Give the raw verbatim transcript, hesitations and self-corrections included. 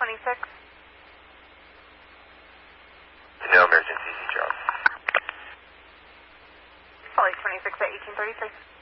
twenty-six. No emergency, Charles. Polly twenty-six at eighteen thirty-three.